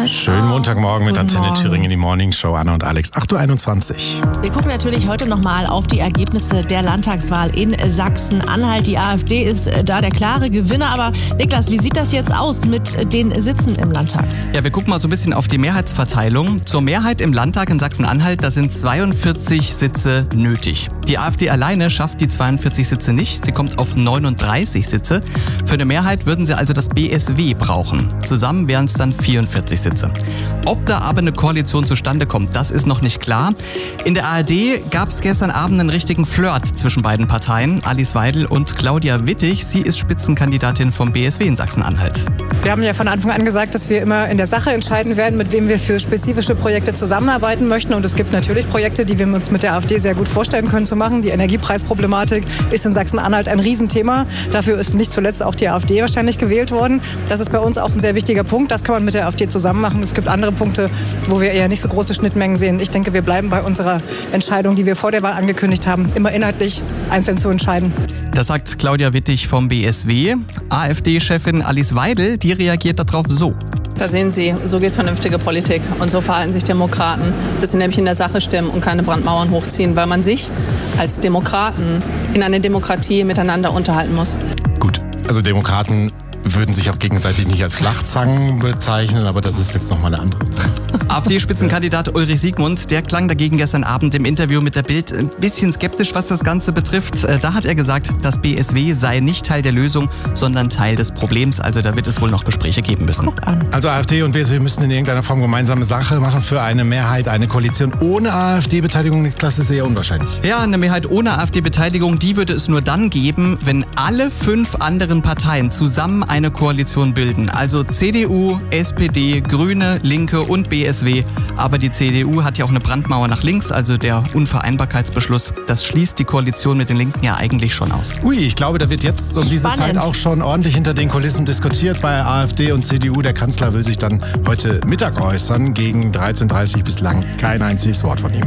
Schönen Montagmorgen mit Guten Antenne Morgen. Thüringen, die Morning Show. Anna und Alex, 8.21 Uhr. Wir gucken natürlich heute nochmal auf die Ergebnisse der Landtagswahl in Sachsen-Anhalt. Die AfD ist da der klare Gewinner. Aber Niklas, wie sieht das jetzt aus mit den Sitzen im Landtag? Ja, wir gucken mal so ein bisschen auf die Mehrheitsverteilung. Zur Mehrheit im Landtag in Sachsen-Anhalt, da sind 42 Sitze nötig. Die AfD alleine schafft die 42 Sitze nicht. Sie kommt auf 39 Sitze. Für eine Mehrheit würden sie also das BSW brauchen. Zusammen wären es dann 44 Sitze. Ob da aber eine Koalition zustande kommt, das ist noch nicht klar. In der ARD gab es gestern Abend einen richtigen Flirt zwischen beiden Parteien, Alice Weidel und Claudia Wittig. Sie ist Spitzenkandidatin vom BSW in Sachsen-Anhalt. Wir haben ja von Anfang an gesagt, dass wir immer in der Sache entscheiden werden, mit wem wir für spezifische Projekte zusammenarbeiten möchten. Und es gibt natürlich Projekte, die wir uns mit der AfD sehr gut vorstellen können zu machen. Die Energiepreisproblematik ist in Sachsen-Anhalt ein Riesenthema. Dafür ist nicht zuletzt auch die AfD wahrscheinlich gewählt worden. Das ist bei uns auch ein sehr wichtiger Punkt. Das kann man mit der AfD zusammen machen. Es gibt andere Punkte, wo wir eher nicht so große Schnittmengen sehen. Ich denke, wir bleiben bei unserer Entscheidung, die wir vor der Wahl angekündigt haben, immer inhaltlich einzeln zu entscheiden. Das sagt Claudia Wittig vom BSW. AfD-Chefin Alice Weidel, die reagiert darauf so. Da sehen Sie, so geht vernünftige Politik und so verhalten sich Demokraten, dass sie nämlich in der Sache stimmen und keine Brandmauern hochziehen, weil man sich als Demokraten in einer Demokratie miteinander unterhalten muss. Gut, also Demokraten würden sich auch gegenseitig nicht als Flachzangen bezeichnen, aber das ist jetzt nochmal eine andere Sache. AfD-Spitzenkandidat Ulrich Siegmund, der klang dagegen gestern Abend im Interview mit der Bild ein bisschen skeptisch, was das Ganze betrifft. Da hat er gesagt, das BSW sei nicht Teil der Lösung, sondern Teil des Problems. Also da wird es wohl noch Gespräche geben müssen. Guck an. Also AfD und BSW müssten in irgendeiner Form gemeinsame Sache machen für eine Mehrheit. Eine Koalition ohne AfD-Beteiligung, Niklas, ist sehr unwahrscheinlich. Ja, eine Mehrheit ohne AfD-Beteiligung, die würde es nur dann geben, wenn alle 5 anderen Parteien zusammen eine Koalition bilden. Also CDU, SPD, Grüne, Linke und BSW. Aber die CDU hat ja auch eine Brandmauer nach links, also der Unvereinbarkeitsbeschluss. Das schließt die Koalition mit den Linken ja eigentlich schon aus. Ui, ich glaube, da wird jetzt um diese Spannend. Zeit auch schon ordentlich hinter den Kulissen diskutiert bei AfD und CDU. Der Kanzler will sich dann heute Mittag äußern. Gegen 13.30 Uhr bislang kein einziges Wort von ihm.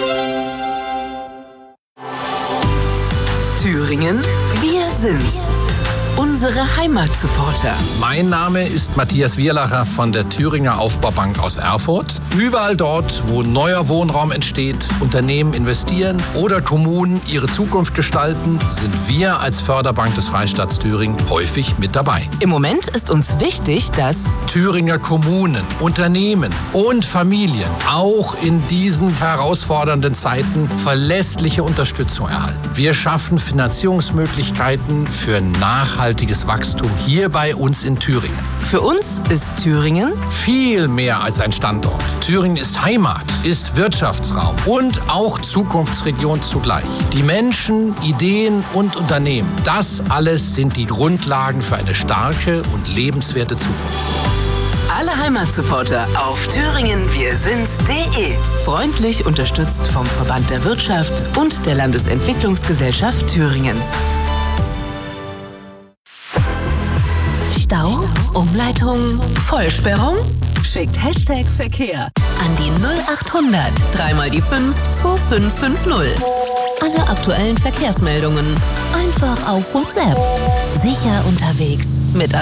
Thüringen, wir sind's. Unsere Heimatsupporter. Mein Name ist Matthias Wierlacher von der Thüringer Aufbaubank aus Erfurt. Überall dort, wo neuer Wohnraum entsteht, Unternehmen investieren oder Kommunen ihre Zukunft gestalten, sind wir als Förderbank des Freistaats Thüringen häufig mit dabei. Im Moment ist uns wichtig, dass Thüringer Kommunen, Unternehmen und Familien auch in diesen herausfordernden Zeiten verlässliche Unterstützung erhalten. Wir schaffen Finanzierungsmöglichkeiten für nachhaltiges Wachstum hier bei uns in Thüringen. für uns ist Thüringen Viel mehr als ein Standort. Thüringen ist Heimat, ist Wirtschaftsraum und auch Zukunftsregion zugleich. Die Menschen, Ideen und Unternehmen, das alles sind die Grundlagen für eine starke und lebenswerte Zukunft. alle Heimatsupporter auf thüringenwirsind's.de. Freundlich unterstützt vom Verband der Wirtschaft und der Landesentwicklungsgesellschaft Thüringens. Stau, Umleitung, Vollsperrung? Schickt Hashtag Verkehr an die 0800 3 die 5 2550. Alle aktuellen Verkehrsmeldungen einfach auf WhatsApp. Sicher unterwegs mit